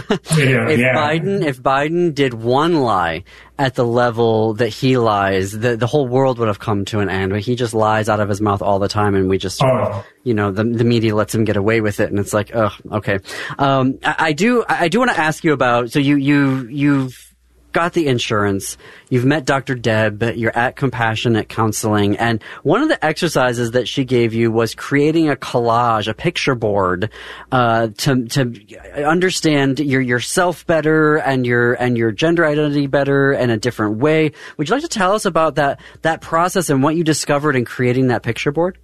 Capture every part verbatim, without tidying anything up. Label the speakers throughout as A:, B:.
A: Yeah,
B: if
A: yeah.
B: Biden, if Biden did one lie at the level that he lies, the the whole world would have come to an end. But he just lies out of his mouth all the time, and we just, sort
A: Oh.
B: of, you know, the the media lets him get away with it, and it's like, oh, okay. Um, I, I do, I do want to ask you about. So you you you've got the insurance, you've met Doctor Deb, you're at Compassionate Counseling, and one of the exercises that she gave you was creating a collage, a picture board, uh, to to understand your yourself better and your and your gender identity better in a different way. Would you like to tell us about that that process and what you discovered in creating that picture board?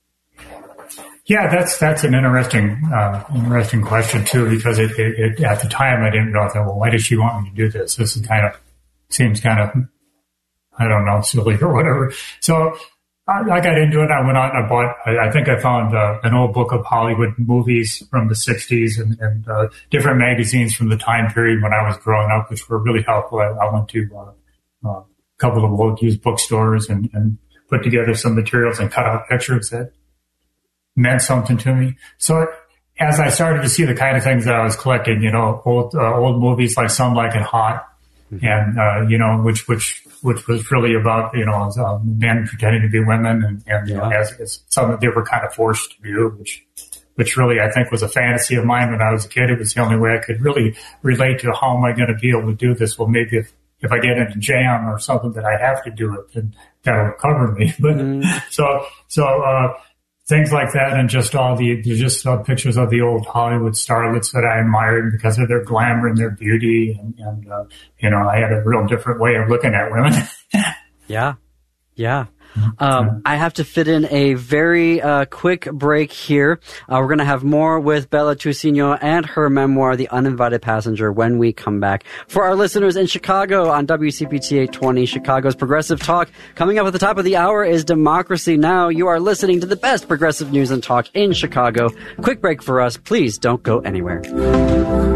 A: Yeah, that's that's an interesting uh, interesting question too, because it, it, it at the time I didn't know. I thought, well, why does she want me to do this? This is kind of seems kind of I don't know, silly or whatever. So I, I got into it. I went out and I bought. I, I think I found uh, an old book of Hollywood movies from the sixties and, and uh, different magazines from the time period when I was growing up, which were really helpful. I, I went to uh, a couple of old used bookstores and, and put together some materials and cut out pictures that meant something to me. So as I started to see the kind of things that I was collecting, you know, old uh, old movies like Some Like It Hot, mm-hmm. and uh, you know, which which which was really about, you know, uh, men pretending to be women, and, and yeah. you know, as, as some that they were kind of forced to do, which which really I think was a fantasy of mine when I was a kid. It was the only way I could really relate to how am I going to be able to do this. Well, maybe if if I get into jam or something that I have to do it, then that'll cover me. But mm-hmm. so so. uh Things like that, and just all the just uh, pictures of the old Hollywood starlets that I admired because of their glamour and their beauty, and, and uh, you know, I had a real different way of looking at women.
B: yeah, yeah. Um, I have to fit in a very uh, quick break here. Uh, we're going to have more with Bella Toussigno and her memoir, The Uninvited Passenger, when we come back. For our listeners in Chicago on W C P T eight twenty, Chicago's Progressive Talk, coming up at the top of the hour is Democracy Now! You are listening to the best progressive news and talk in Chicago. Quick break for us. Please don't go anywhere.